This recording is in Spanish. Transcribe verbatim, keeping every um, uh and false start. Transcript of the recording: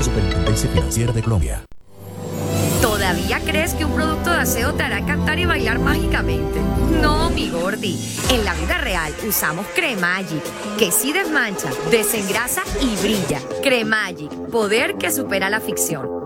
Superintendencia Financiera de Colombia. ¿Todavía crees que un producto de aseo te hará cantar y bailar mágicamente? No, mi gordi. En la vida real usamos Cremagic, que sí desmancha, desengrasa y brilla. Cremagic, poder que supera la ficción.